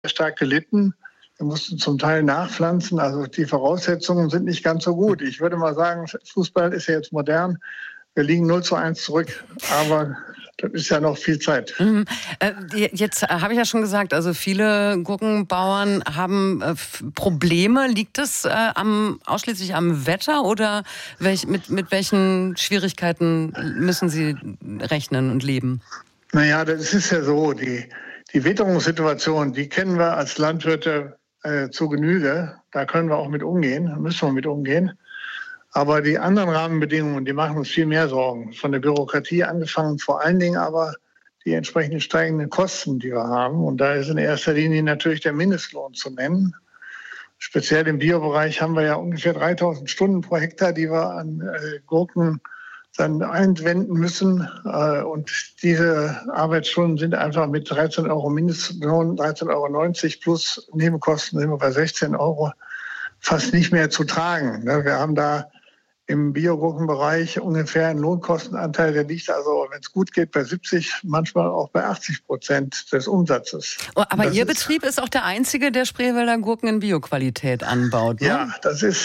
stark gelitten. Wir mussten zum Teil nachpflanzen. Also die Voraussetzungen sind nicht ganz so gut. Ich würde mal sagen, Fußball ist ja jetzt modern. Wir liegen 0:1 zurück, aber das ist ja noch viel Zeit. Jetzt habe ich ja schon gesagt, also viele Gurkenbauern haben Probleme. Liegt das ausschließlich am Wetter oder mit welchen Schwierigkeiten müssen sie rechnen und leben? Naja, das ist ja so, die Witterungssituation, die kennen wir als Landwirte zu Genüge. Da können wir auch mit umgehen, müssen wir mit umgehen. Aber die anderen Rahmenbedingungen, die machen uns viel mehr Sorgen. Von der Bürokratie angefangen, vor allen Dingen aber die entsprechend steigenden Kosten, die wir haben. Und da ist in erster Linie natürlich der Mindestlohn zu nennen. Speziell im Biobereich haben wir ja ungefähr 3.000 Stunden pro Hektar, die wir an Gurken dann einwenden müssen. Und diese Arbeitsstunden sind einfach mit 13 Euro Mindestlohn, 13,90 Euro plus Nebenkosten sind wir bei 16 Euro fast nicht mehr zu tragen. Wir haben da im Biogurkenbereich ungefähr einen Lohnkostenanteil, der liegt also, wenn es gut geht, bei 70, manchmal auch bei 80% des Umsatzes. Oh, aber Ihr Betrieb ist auch der einzige, der Spreewälder Gurken in Bioqualität anbaut, ne? Ja, das ist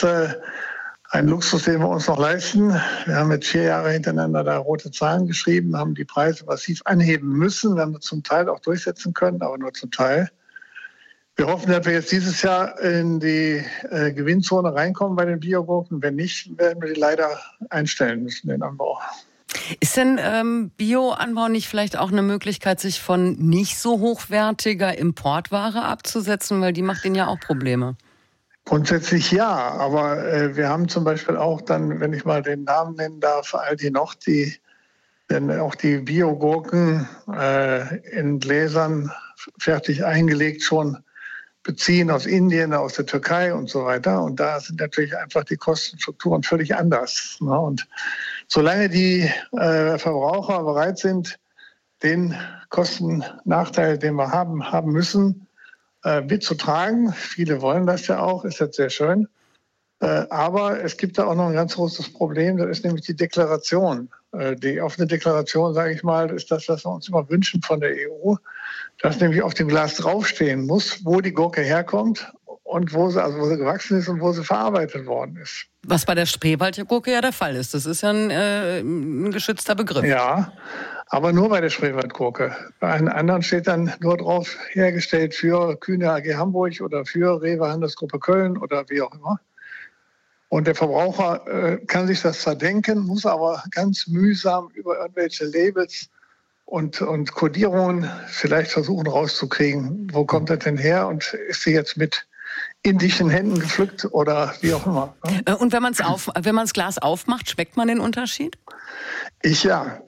ein Luxus, den wir uns noch leisten. Wir haben jetzt 4 Jahre hintereinander da rote Zahlen geschrieben, haben die Preise massiv anheben müssen. Wir haben das zum Teil auch durchsetzen können, aber nur zum Teil. Wir hoffen, dass wir jetzt dieses Jahr in die Gewinnzone reinkommen bei den Biogurken. Wenn nicht, werden wir die leider einstellen müssen, den Anbau. Ist denn Bioanbau nicht vielleicht auch eine Möglichkeit, sich von nicht so hochwertiger Importware abzusetzen? Weil die macht Ihnen ja auch Probleme. Grundsätzlich ja, aber wir haben zum Beispiel auch dann, wenn ich mal den Namen nennen darf, Aldi Nord, denn auch die Biogurken in Gläsern fertig eingelegt schon beziehen aus Indien, aus der Türkei und so weiter. Und da sind natürlich einfach die Kostenstrukturen völlig anders. Und solange die Verbraucher bereit sind, den Kostennachteil, den wir haben müssen, mitzutragen, viele wollen das ja auch, ist jetzt sehr schön. Aber es gibt da auch noch ein ganz großes Problem, das ist nämlich die Deklaration. Die offene Deklaration, sage ich mal, ist das, was wir uns immer wünschen von der EU, dass nämlich auf dem Glas draufstehen muss, wo die Gurke herkommt und wo sie gewachsen ist und wo sie verarbeitet worden ist. Was bei der Spreewaldgurke ja der Fall ist. Das ist ja ein geschützter Begriff. Ja, aber nur bei der Spreewaldgurke. Bei allen anderen steht dann nur drauf, hergestellt für Kühne AG Hamburg oder für Rewe Handelsgruppe Köln oder wie auch immer. Und der Verbraucher kann sich das zwar denken, muss aber ganz mühsam über irgendwelche Labels und Kodierungen vielleicht versuchen rauszukriegen, wo kommt das denn her und ist sie jetzt mit indischen Händen gepflückt oder wie auch immer. Und wenn man das Glas aufmacht, schmeckt man den Unterschied? Ich ja.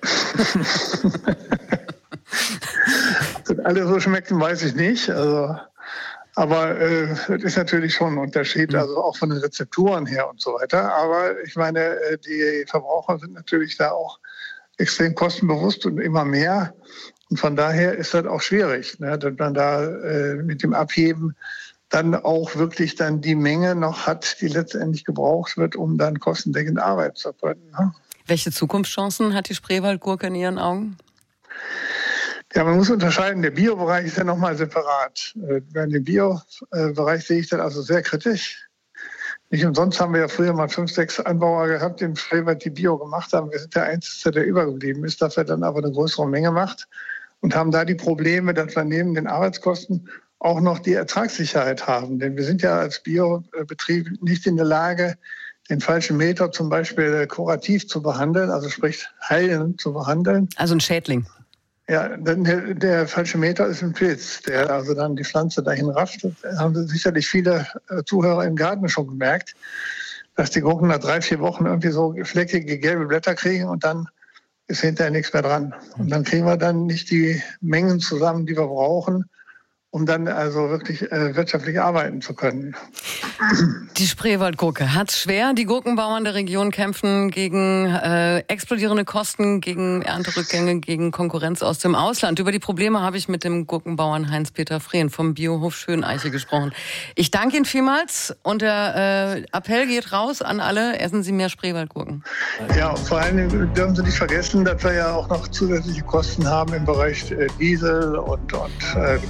Dass alle so schmecken, weiß ich nicht. Aber es ist natürlich schon ein Unterschied, also auch von den Rezepturen her und so weiter. Aber ich meine, die Verbraucher sind natürlich da auch extrem kostenbewusst und immer mehr. Und von daher ist das auch schwierig, dass man da mit dem Abheben dann auch wirklich dann die Menge noch hat, die letztendlich gebraucht wird, um dann kostendeckend arbeiten zu können. Ne? Welche Zukunftschancen hat die Spreewaldgurke in Ihren Augen? Ja, man muss unterscheiden. Der Biobereich ist ja nochmal separat. In dem Biobereich sehe ich das also sehr kritisch. Nicht umsonst haben wir ja früher mal 5, 6 Anbauer gehabt, die im Spreewald die Bio gemacht haben. Wir sind der Einzige, der übergeblieben ist, dafür dann aber eine größere Menge macht und haben da die Probleme, dass wir neben den Arbeitskosten auch noch die Ertragssicherheit haben. Denn wir sind ja als Biobetrieb nicht in der Lage, den falschen Meter zum Beispiel kurativ zu behandeln, also sprich heilend zu behandeln. Also ein Schädling. Ja, der falsche Meter ist ein Pilz, der also dann die Pflanze dahin rafft. Das haben sicherlich viele Zuhörer im Garten schon gemerkt, dass die Gurken nach 3, 4 Wochen irgendwie so fleckige gelbe Blätter kriegen und dann ist hinterher nichts mehr dran. Und dann kriegen wir dann nicht die Mengen zusammen, die wir brauchen, um dann also wirklich wirtschaftlich arbeiten zu können. Die Spreewaldgurke hat's schwer. Die Gurkenbauern der Region kämpfen gegen explodierende Kosten, gegen Ernterückgänge, gegen Konkurrenz aus dem Ausland. Über die Probleme habe ich mit dem Gurkenbauern Heinz-Peter Frehn vom Biohof Schöneiche gesprochen. Ich danke Ihnen vielmals und der Appell geht raus an alle, essen Sie mehr Spreewaldgurken. Ja, und vor allem dürfen Sie nicht vergessen, dass wir ja auch noch zusätzliche Kosten haben im Bereich Diesel und Dünger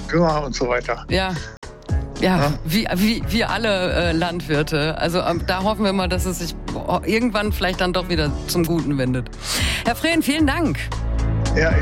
und so weiter. Ja, wie alle Landwirte. Also da hoffen wir mal, dass es sich irgendwann vielleicht dann doch wieder zum Guten wendet. Herr Frehn, vielen Dank. Ja,